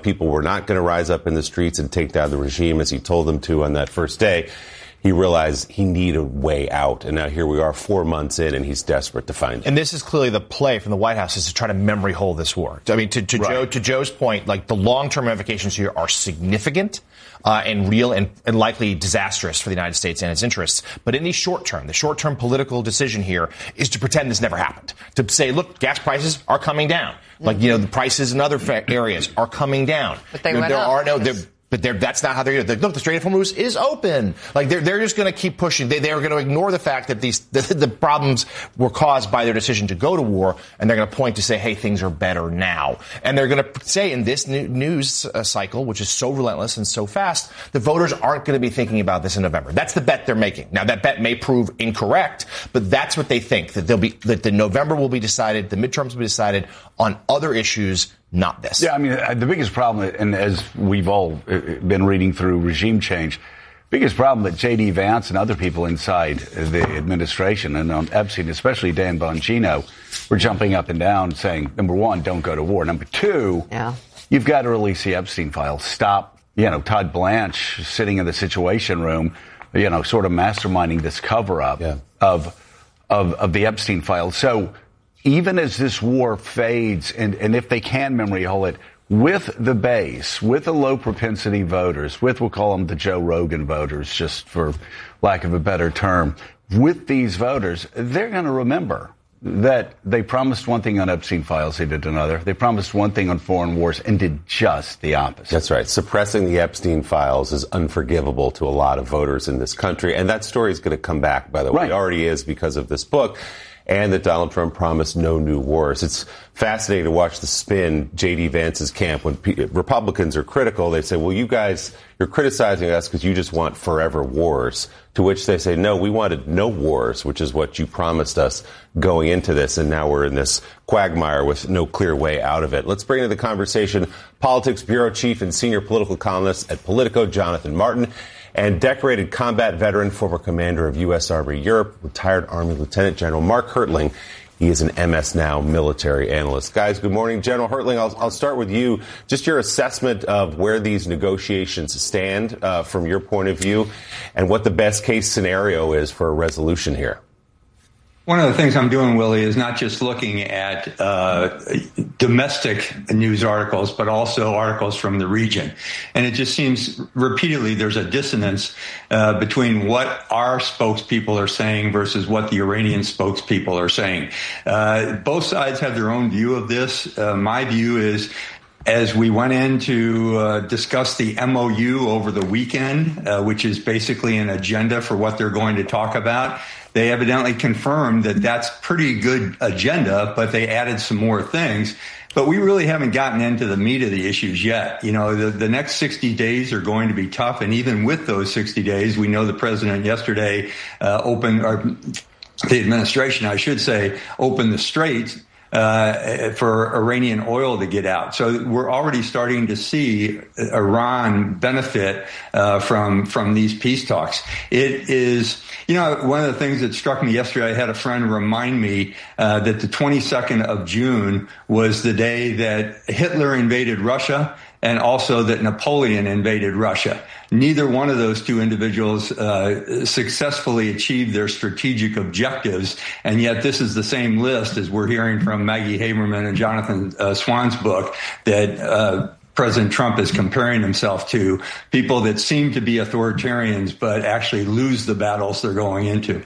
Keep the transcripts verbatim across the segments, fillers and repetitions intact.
people were not going to rise up in the streets and take down the regime as he told them to on that first day. He realized he needed a way out. And now here we are four months in, and he's desperate to find it. And this is clearly the play from the White House, is to try to memory hole this war. I mean, to, to, right. Joe, to Joe's point, like the long-term ramifications here are significant uh, and real and, and likely disastrous for the United States and its interests. But in the short term, the short-term political decision here is to pretend this never happened. To say, look, gas prices are coming down. Like, you know, the prices in other areas are coming down. But they you know, went there up. are no... But that's not how they're going to. Look, the Strait of Hormuz is open. Like, they're, they're just going to keep pushing. They, they're going to ignore the fact that these the, the problems were caused by their decision to go to war, and they're going to point to say, hey, things are better now. And they're going to say in this new news uh, cycle, which is so relentless and so fast, the voters aren't going to be thinking about this in November. That's the bet they're making. Now, that bet may prove incorrect, but that's what they think, that they'll be that the November will be decided, the midterms will be decided on other issues, not this. Yeah, I mean, the biggest problem, and as we've all been reading through regime change, biggest problem that J D. Vance and other people inside the administration and on Epstein, especially Dan Bongino, were jumping up and down saying, number one, don't go to war. Number two, yeah. you've got to release the Epstein files. Stop, you know, Todd Blanche sitting in the Situation Room, you know, sort of masterminding this cover-up yeah. of, of, of the Epstein files. So even as this war fades, and, and if they can memory hole it, with the base, with the low propensity voters, with, we'll call them the Joe Rogan voters, just for lack of a better term, with these voters, they're going to remember that they promised one thing on Epstein files, they did another. They promised one thing on foreign wars and did just the opposite. That's right. Suppressing the Epstein files is unforgivable to a lot of voters in this country. And that story is going to come back, by the way. Right. It already is because of this book. And that Donald Trump promised no new wars. It's fascinating to watch the spin J D. Vance's camp. When P- Republicans are critical, they say, well, you guys, you're criticizing us because you just want forever wars. To which they say, no, we wanted no wars, which is what you promised us going into this. And now we're in this quagmire with no clear way out of it. Let's bring into the conversation Politics Bureau Chief and Senior Political Columnist at Politico, Jonathan Martin, and decorated combat veteran, former commander of U S. Army Europe, retired Army Lieutenant General Mark Hertling. He is an M S Now military analyst. Guys, good morning. General Hertling, I'll, I'll start with you. Just your assessment of where these negotiations stand uh, from your point of view and what the best case scenario is for a resolution here. One of the things I'm doing, Willie, is not just looking at uh, domestic news articles, but also articles from the region. And it just seems repeatedly there's a dissonance uh, between what our spokespeople are saying versus what the Iranian spokespeople are saying. Uh, both sides have their own view of this. Uh, my view is, as we went in to uh, discuss the M O U over the weekend, uh, which is basically an agenda for what they're going to talk about, they evidently confirmed that that's pretty good agenda, but they added some more things. But we really haven't gotten into the meat of the issues yet. You know, the, the next sixty days are going to be tough. And even with those sixty days, we know the president yesterday uh, opened, or the administration, I should say, opened the straits Uh, for Iranian oil to get out. So we're already starting to see Iran benefit uh, from from these peace talks. It is, you know, one of the things that struck me yesterday, I had a friend remind me uh, that the twenty-second of June was the day that Hitler invaded Russia and also that Napoleon invaded Russia. Neither one of those two individuals uh, successfully achieved their strategic objectives, and yet this is the same list, as we're hearing from Maggie Haberman and Jonathan uh, Swan's book, that uh, President Trump is comparing himself to, people that seem to be authoritarians but actually lose the battles they're going into.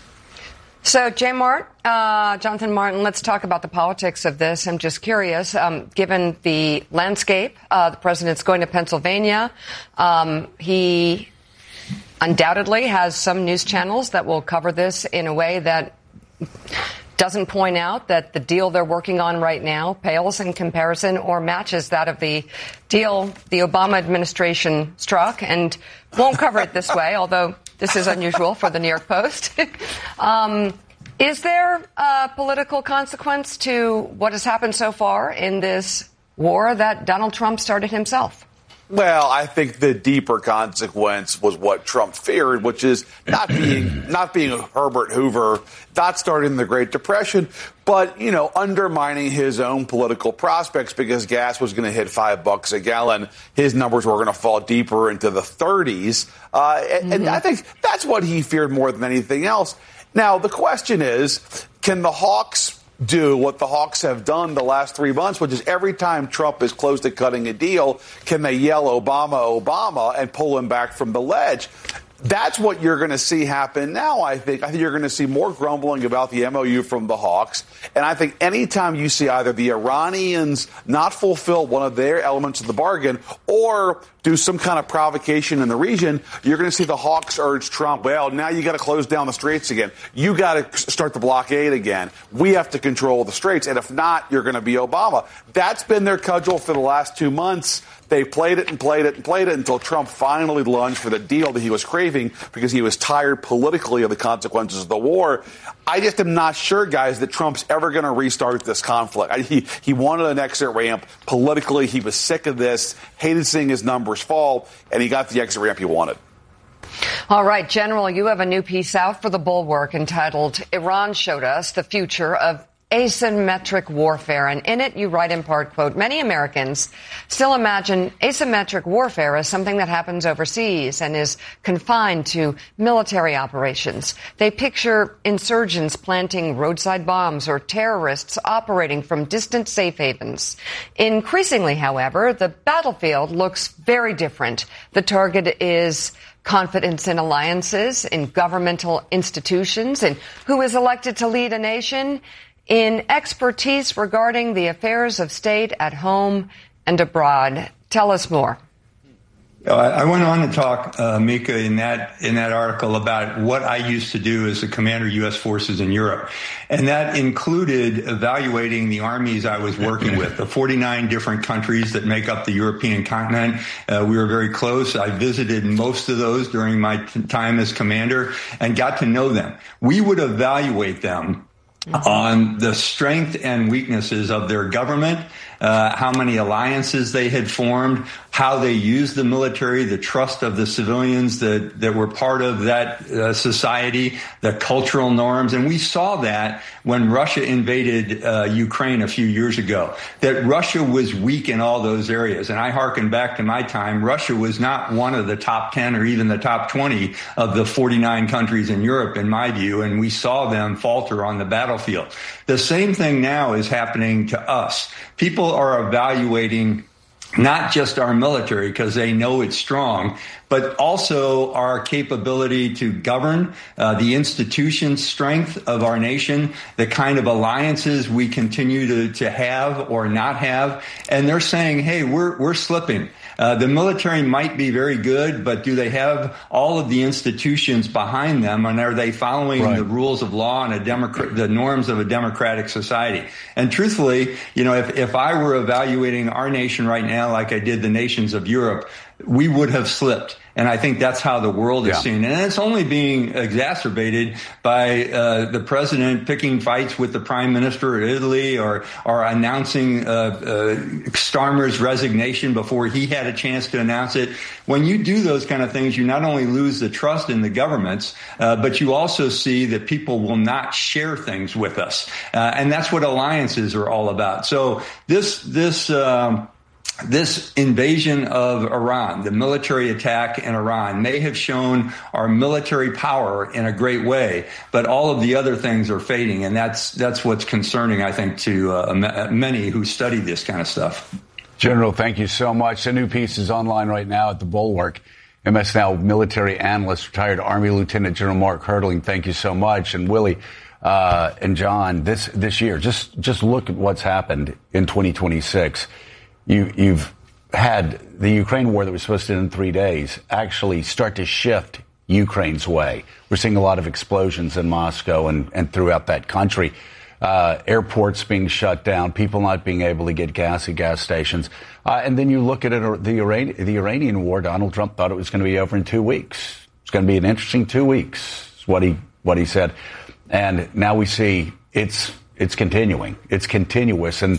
So, Jay Mart, uh, Jonathan Martin, let's talk about the politics of this. I'm just curious, um, given the landscape, uh, the president's going to Pennsylvania. Um, he undoubtedly has some news channels that will cover this in a way that doesn't point out that the deal they're working on right now pales in comparison or matches that of the deal the Obama administration struck, and won't cover it this way, although this is unusual for the New York Post. um, is there a political consequence to what has happened so far in this war that Donald Trump started himself? Well, I think the deeper consequence was what Trump feared, which is not being not being Herbert Hoover, not starting the Great Depression, but, you know, undermining his own political prospects because gas was going to hit five bucks a gallon. His numbers were going to fall deeper into the thirties. Uh, and, mm-hmm. and I think that's what he feared more than anything else. Now, the question is, can the Hawks do what the Hawks have done the last three months, which is every time Trump is close to cutting a deal, can they yell Obama, Obama, and pull him back from the ledge? That's what you're going to see happen now, I think. I think you're going to see more grumbling about the M O U from the Hawks. And I think anytime you see either the Iranians not fulfill one of their elements of the bargain or do some kind of provocation in the region, you're going to see the Hawks urge Trump, well, now you got to close down the straits again. You got to start the blockade again. We have to control the straits. And if not, you're going to be Obama. That's been their cudgel for the last two months. They played it and played it and played it until Trump finally lunged for the deal that he was craving because he was tired politically of the consequences of the war. I just am not sure, guys, that Trump's ever going to restart this conflict. I, he, he wanted an exit ramp. Politically, he was sick of this, hated seeing his numbers fall, and he got the exit ramp he wanted. All right, General, you have a new piece out for the Bulwark entitled Iran Showed Us the Future of Asymmetric Warfare. And in it, you write in part, quote, many Americans still imagine asymmetric warfare as something that happens overseas and is confined to military operations. They picture insurgents planting roadside bombs or terrorists operating from distant safe havens. Increasingly, however, the battlefield looks very different. The target is confidence in alliances, in governmental institutions, and who is elected to lead a nation, in expertise regarding the affairs of state at home and abroad. Tell us more. I went on to talk, uh, Mika, in that in that article about what I used to do as a commander of U S forces in Europe. And that included evaluating the armies I was working with, the forty-nine different countries that make up the European continent. Uh, we were very close. I visited most of those during my t- time as commander and got to know them. We would evaluate them on the strength and weaknesses of their government, uh, how many alliances they had formed, how they used the military, the trust of the civilians that, that were part of that uh, society, the cultural norms. And we saw that when Russia invaded uh, Ukraine a few years ago, that Russia was weak in all those areas. And I hearken back to my time. Russia was not one of the top ten or even the top twenty of the forty-nine countries in Europe, in my view. And we saw them falter on the battlefield. The same thing now is happening to us. People are evaluating not just our military because they know it's strong, but also our capability to govern, uh, the institution strength of our nation, the kind of alliances we continue to, to have or not have. And they're saying, hey, we're we're slipping. Uh, the military might be very good, but do they have all of the institutions behind them, and are they following right. the rules of law and a democrat, the norms of a democratic society? And truthfully, you know, if, if I were evaluating our nation right now, like I did the nations of Europe, we would have slipped. And I think that's how the world is yeah. seen. And it's only being exacerbated by uh, the president picking fights with the prime minister of Italy or, or announcing uh, uh, Starmer's resignation before he had a chance to announce it. When you do those kind of things, you not only lose the trust in the governments, uh, but you also see that people will not share things with us. Uh, and that's what alliances are all about. So this, this, um, This invasion of Iran, the military attack in Iran, may have shown our military power in a great way, but all of the other things are fading, and that's that's what's concerning, I think, to uh, many who study this kind of stuff. General, thank you so much. The new piece is online right now at the Bulwark. M S N L military analyst, retired Army Lieutenant General Mark Hertling, thank you so much. And Willie uh, and John, this this year, just just look at what's happened in twenty twenty-six. You, you've had the Ukraine war that was supposed to end in three days actually start to shift Ukraine's way. We're seeing a lot of explosions in Moscow and, and throughout that country. Uh, airports being shut down, people not being able to get gas at gas stations. Uh, and then you look at it, the, Iran, the Iranian war, Donald Trump thought it was going to be over in two weeks. It's going to be an interesting two weeks, is what he, what he said. And now we see it's, it's continuing. It's continuous. And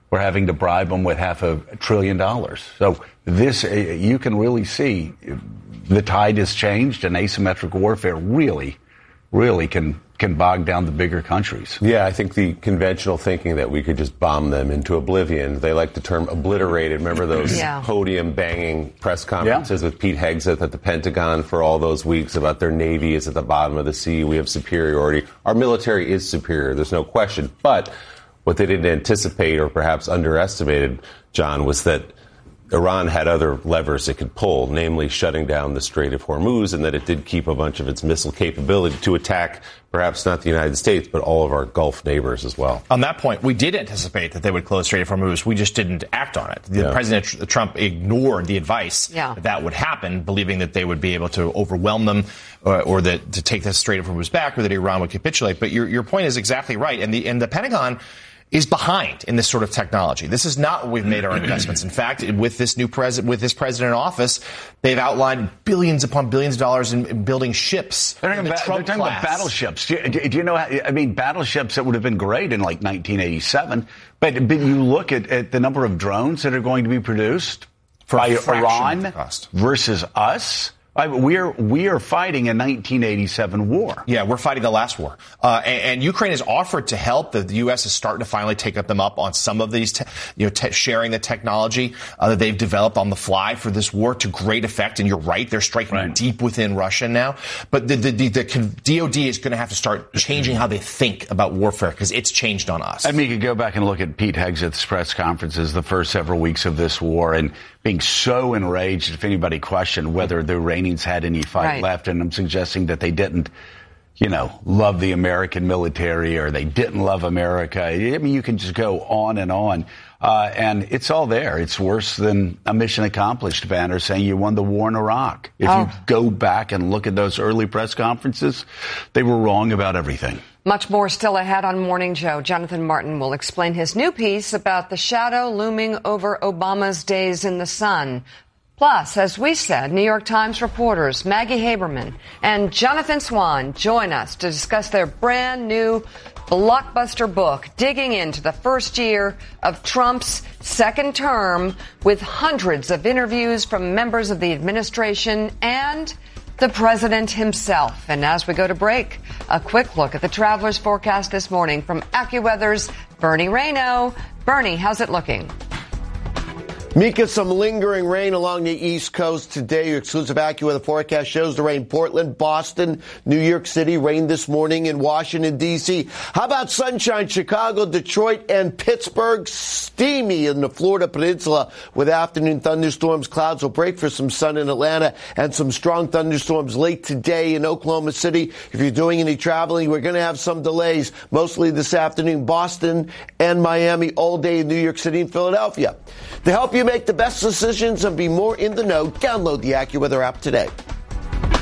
we're having to bribe them with half a trillion dollars. So this, you can really see the tide has changed, and asymmetric warfare really, really can can bog down the bigger countries. Yeah, I think the conventional thinking that we could just bomb them into oblivion, they like the term obliterated. Remember those yeah. podium-banging press conferences yeah. with Pete Hegseth at the Pentagon for all those weeks about their Navy is at the bottom of the sea, we have superiority. Our military is superior, there's no question. But what they didn't anticipate or perhaps underestimated, John, was that Iran had other levers it could pull, namely shutting down the Strait of Hormuz, and that it did keep a bunch of its missile capability to attack perhaps not the United States, but all of our Gulf neighbors as well. On that point, we did anticipate that they would close Strait of Hormuz. We just didn't act on it. The yeah. President Trump ignored the advice yeah. that that would happen, believing that they would be able to overwhelm them or, or that to take the Strait of Hormuz back, or that Iran would capitulate. But your, your point is exactly right. And the, and the Pentagon is behind in this sort of technology. This is not where we've made our investments. In fact, with this new president, with this president in office, they've outlined billions upon billions of dollars in, in building ships. They're talking, the about, Trump they're talking about battleships. Do you, do you know? I mean, battleships that would have been great in like nineteen eighty-seven. But, but you look at, at the number of drones that are going to be produced for by Iran versus us. We are we are fighting a nineteen eighty-seven war. Yeah, we're fighting the last war. Uh, and, and Ukraine has offered to help. The, the U S is starting to finally take up them up on some of these, te- you know, te- sharing the technology uh, that they've developed on the fly for this war to great effect. And you're right, they're striking right. deep within Russia now. But the, the, the, the D O D is going to have to start changing how they think about warfare, because it's changed on us. I mean, you could go back and look at Pete Hegseth's press conferences the first several weeks of this war, and being so enraged if anybody questioned whether the Iranians had any fight right. left. And I'm suggesting that they didn't, you know, love the American military, or they didn't love America. I mean, you can just go on and on. Uh, and it's all there. It's worse than a mission accomplished banner saying you won the war in Iraq. If oh. you go back and look at those early press conferences, they were wrong about everything. Much more still ahead on Morning Joe. Jonathan Martin will explain his new piece about the shadow looming over Obama's days in the sun. Plus, as we said, New York Times reporters Maggie Haberman and Jonathan Swan join us to discuss their brand new blockbuster book, digging into the first year of Trump's second term with hundreds of interviews from members of the administration and the president himself. And as we go to break, a quick look at the traveler's forecast this morning from AccuWeather's Bernie Rayno. Bernie, how's it looking? Mika, some lingering rain along the East Coast today. Your exclusive AccuWeather forecast shows the rain. Portland, Boston, New York City, rain this morning in Washington, D C. How about sunshine? Chicago, Detroit, and Pittsburgh. Steamy in the Florida Peninsula with afternoon thunderstorms. Clouds will break for some sun in Atlanta and some strong thunderstorms late today in Oklahoma City. If you're doing any traveling, we're going to have some delays, mostly this afternoon. Boston and Miami all day in New York City and Philadelphia. To help you make the best decisions and be more in the know, download the AccuWeather app today.